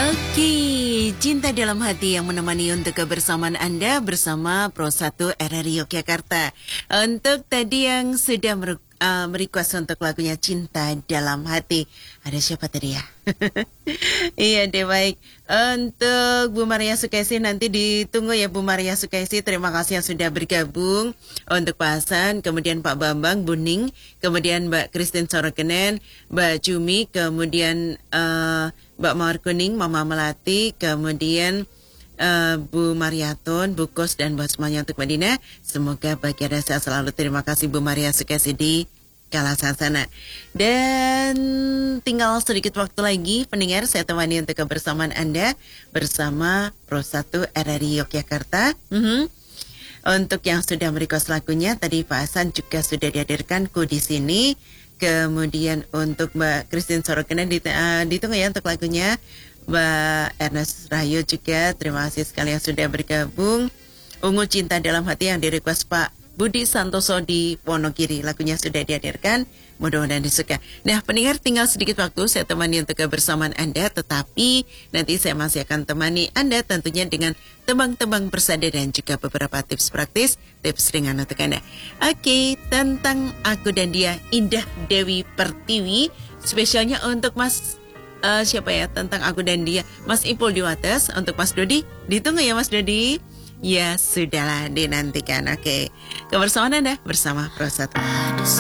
Oke, cinta dalam hati yang menemani untuk kebersamaan Anda bersama Pro 1 RRI Yogyakarta. Untuk tadi yang sudah merequest untuk lagunya Cinta Dalam Hati. Ada siapa tadi ya? Iya deh, baik. Untuk Bu Maria Sukaisi nanti ditunggu ya Bu Maria Sukaisi. Terima kasih yang sudah bergabung. Untuk Pak Hasan, kemudian Pak Bambang, Buning, kemudian Mbak Christine Sorokenen, Mbak Jumi, kemudian Mbak Mawar Kuning, Mama Melati, kemudian Bu Mariatun, Bu Kos, dan buat semuanya untuk Mbak Dina. Semoga bahagia dan sehat selalu. Terima kasih Bu Maria Sukaisi di Kalasasana. Dan tinggal sedikit waktu lagi, pendengar, saya temani untuk kebersamaan Anda bersama Pro 1 RRI Yogyakarta. Untuk yang sudah merequest lagunya, tadi Pak Hasan juga sudah dihadirkanku di sini. Kemudian untuk Mbak Christine Sorokenen ditunggu ya untuk lagunya. Mbak Ernest Rahayu juga, terima kasih sekali yang sudah bergabung. Ungu Cinta Dalam Hati yang direquest Pak Budi Santoso di Wonogiri. Lagunya sudah dihadirkan, mudah-mudahan disuka. Nah, pendengar, tinggal sedikit waktu saya temani untuk kebersamaan Anda, tetapi nanti saya masih akan temani Anda tentunya dengan tembang-tembang bersada dan juga beberapa tips praktis, tips ringan untuk Anda. Oke, tentang Aku dan Dia, Indah Dewi Pertiwi, spesialnya untuk Mas siapa ya, tentang Aku dan Dia, Mas Ipul di Wates. Untuk Mas Dodi, ditunggu ya Mas Dodi. Ya, sudahlah, dinantikan. Oke, kebersamaan Anda bersama Pro 1.